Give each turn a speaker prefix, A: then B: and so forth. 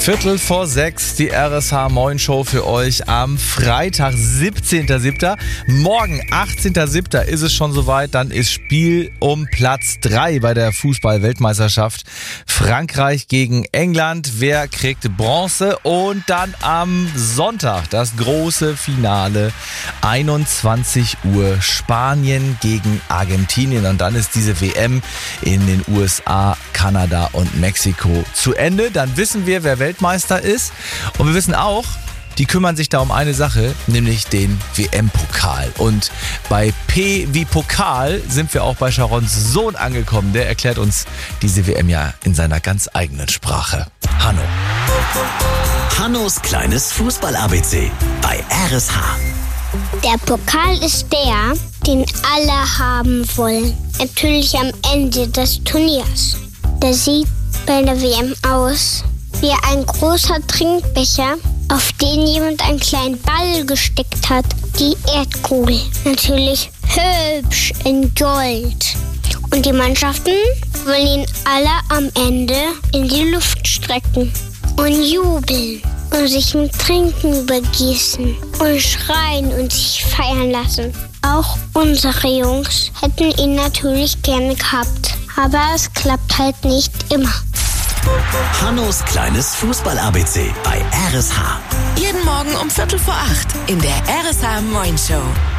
A: 5:45, die RSH Moin Show für euch am Freitag, 17.07. Morgen, 18.07. ist es schon soweit. Dann ist Spiel um Platz 3 bei der Fußball-Weltmeisterschaft. Frankreich gegen England. Wer kriegt Bronze? Und dann am Sonntag das große Finale. 21 Uhr Spanien gegen Argentinien. Und dann ist diese WM in den USA, Kanada und Mexiko zu Ende. Dann wissen wir, wer Weltmeister ist. Und wir wissen auch, die kümmern sich da um eine Sache, nämlich den WM-Pokal. Und bei P wie Pokal sind wir auch bei Sharons Sohn angekommen. Der erklärt uns diese WM ja in seiner ganz eigenen Sprache. Hanno.
B: Hannos kleines Fußball-ABC bei RSH.
C: Der Pokal ist der, den alle haben wollen. Natürlich am Ende des Turniers. Der sieht bei der WM aus wie ein großer Trinkbecher, auf den jemand einen kleinen Ball gesteckt hat. Die Erdkugel. Natürlich hübsch in Gold. Und die Mannschaften wollen ihn alle am Ende in die Luft strecken und jubeln und sich mit Trinken übergießen und schreien und sich feiern lassen. Auch unsere Jungs hätten ihn natürlich gerne gehabt, aber es klappt halt nicht immer.
B: Hannos kleines Fußball-ABC bei RSH.
D: Jeden Morgen um 7:45 in der RSH Moin Show.